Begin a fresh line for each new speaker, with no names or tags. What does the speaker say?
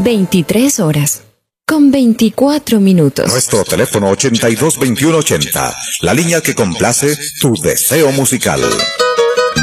23 horas, con 24 minutos.
Nuestro teléfono 822180, la línea que complace tu deseo musical.